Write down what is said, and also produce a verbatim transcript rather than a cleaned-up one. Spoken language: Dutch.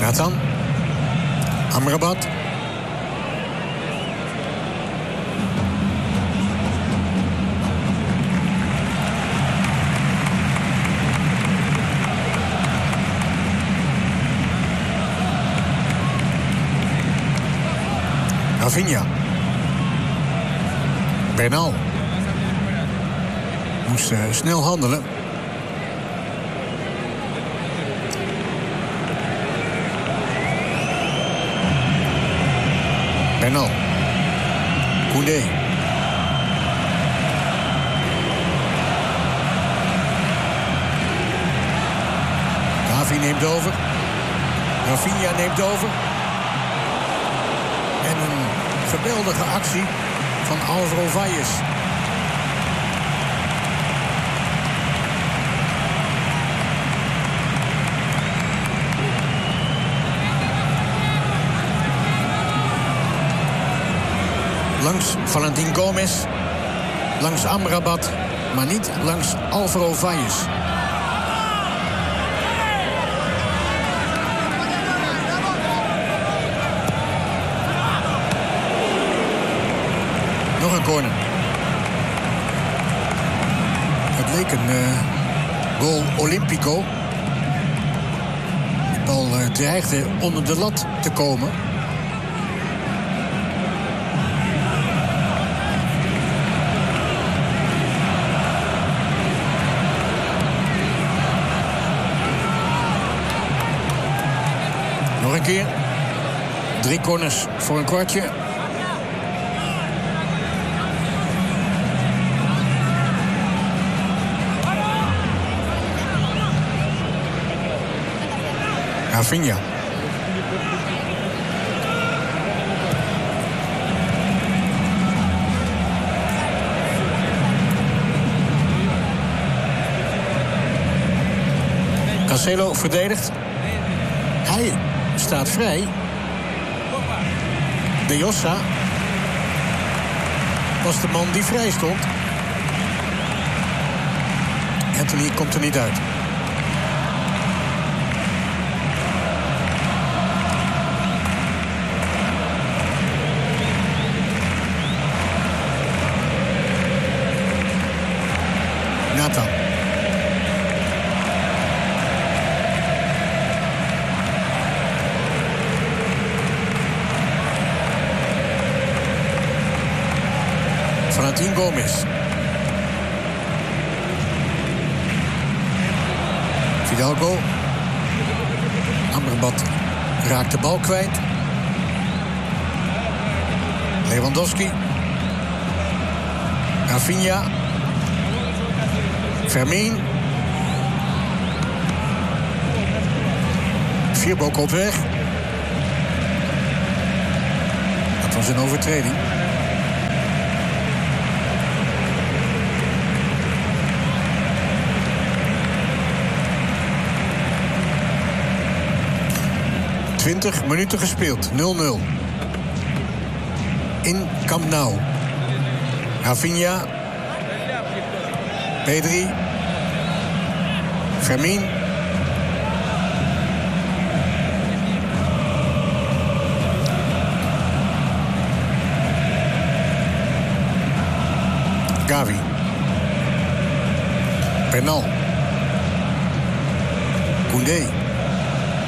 Nathan. Amrabat. Rafinha. Bernal. Moest uh, snel handelen. Bernal. Koundé. Gavi neemt over. Rafinha neemt over. En een geweldige actie van Álvaro Valles. Langs Valentin Gomez, langs Amrabat, maar niet langs Álvaro Valles. Nog een corner. Het leek een uh, goal Olympico. De bal uh, dreigde onder de lat te komen. Nog een keer. Drie corners voor een kwartje. Rafinha. Cancelo verdedigt. Hij staat vrij. De Jossa was de man die vrij stond. Anthony komt er niet uit. Nathan. Valentin Gomez. Fidalgo. Amrabat raakt de bal kwijt. Lewandowski. Rafinha. Fermin. Vierbok op weg. Dat was een overtreding. twintig minuten gespeeld. nul nul. In Camp Nou. Rafinha. Pedri. Fermin. Gavi. Bernal. Koundé.